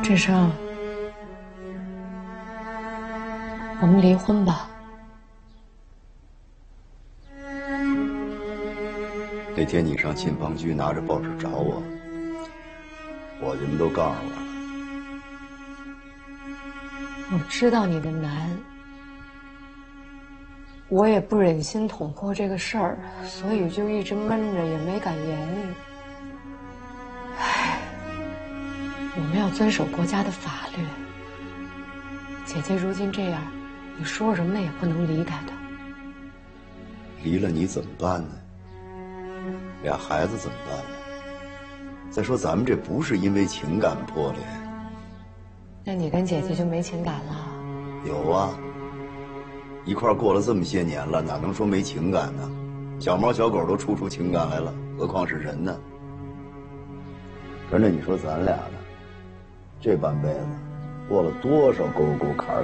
志生，我们离婚吧。 那天你上信访局拿着报纸找我，伙计们都告诉我了。 我知道你的难，我也不忍心捅破这个事儿，所以就一直闷着，也没敢言语。唉，我们要遵守国家的法律。姐姐如今这样，你说什么也不能离开她。 离了你怎么办呢？俩孩子怎么办呢？再说咱们这不是因为情感破裂。 那你跟姐姐就没情感了？ 有啊，一块儿过了这么些年了，哪能说没情感呢？小猫小狗都处出情感来了，何况是人呢？可是那你说咱俩呢？这半辈子过了多少沟沟坎